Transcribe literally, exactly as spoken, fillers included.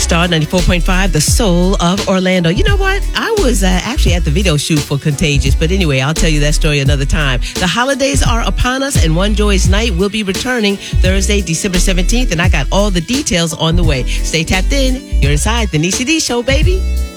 Star ninety-four point five, the soul of Orlando. You know what? I was uh, actually at the video shoot for Contagious, but anyway, I'll tell you that story another time. The holidays are upon us, and One Joyous Night will be returning Thursday, December seventeenth, and I got all the details on the way. Stay tapped in. You're inside the Niecy D Show, baby.